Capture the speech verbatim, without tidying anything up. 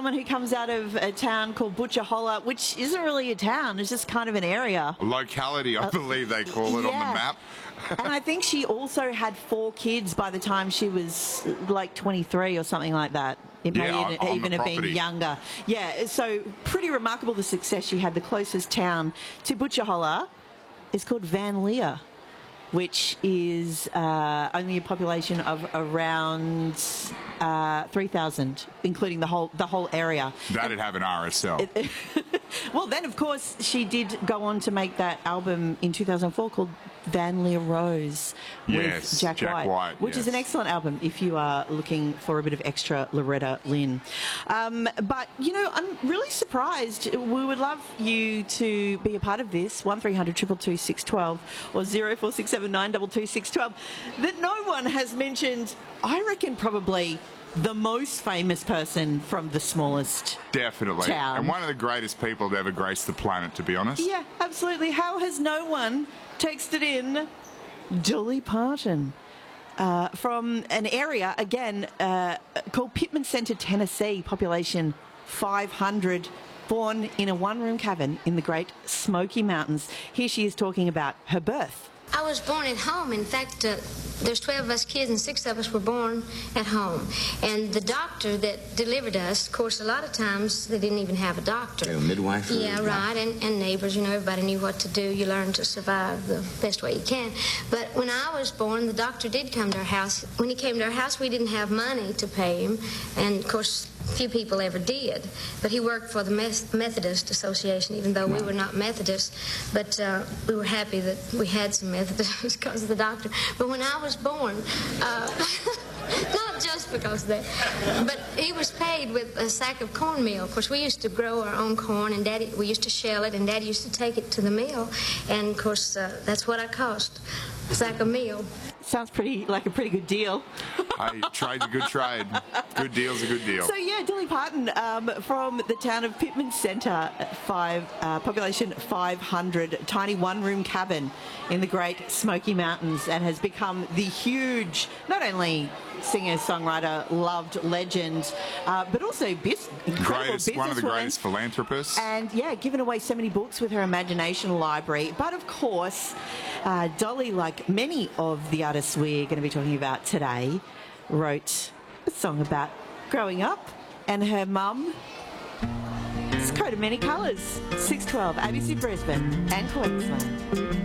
someone who comes out of a town called Butcher Holler, which isn't really a town, it's just kind of an area. A locality, I uh, believe they call it yeah. on the map. And I think she also had four kids by the time she was like twenty-three or something like that. It yeah, may on, even, on even have been younger. Yeah, so pretty remarkable the success she had. The closest town to Butcher Holler is called Van Leer, which is uh, only a population of around uh, three thousand, including the whole the whole area. That'd have an R S L. Well, then, of course, she did go on to make that album in two thousand four called Van Leer Rose yes, with Jack, Jack White, White which yes. is an excellent album if you are looking for a bit of extra Loretta Lynn. Um, but, you know, I'm really surprised. We would love you to be a part of this, one three hundred two two two six one two or zero four six seven nine two two six one two, that no one has mentioned, I reckon, probably the most famous person from the smallest Definitely. town. And one of the greatest people to ever grace the planet, to be honest. Yeah, absolutely. How has no one texted in Dolly Parton uh, from an area, again, uh, called Pittman Center, Tennessee, population five hundred, born in a one-room cabin in the Great Smoky Mountains. Here she is talking about her birth. I was born at home. In fact, uh, there's twelve of us kids and six of us were born at home. And the doctor that delivered us, of course, a lot of times they didn't even have a doctor. A midwife? Yeah, right, and, and neighbors, you know, everybody knew what to do. You learn to survive the best way you can. But when I was born, the doctor did come to our house. When he came to our house, we didn't have money to pay him. And, of course, few people ever did. But he worked for the Methodist Association, even though we were not Methodist. But uh, we were happy that we had some Methodists because of the doctor. But when I was born, uh, not just because of that, but he was paid with a sack of cornmeal. Of course, we used to grow our own corn, and Daddy, we used to shell it, and Daddy used to take it to the mill. And, of course, uh, that's what I cost, a sack of meal. Sounds pretty like a pretty good deal. Hey, trade's a good trade. Good deal's a good deal. So yeah, Dolly Parton um, from the town of Pittman Center, five uh, population five hundred, tiny one-room cabin in the Great Smoky Mountains, and has become the huge, not only singer, songwriter, loved legend, uh, but also bis- incredible greatest, one of the greatest philanthropists. And yeah, given away so many books with her imagination library. But of course, uh, Dolly, like many of the artists we're going to be talking about today, wrote a song about growing up, and her mum is coat of many colours. six twelve, A B C Brisbane and Queensland.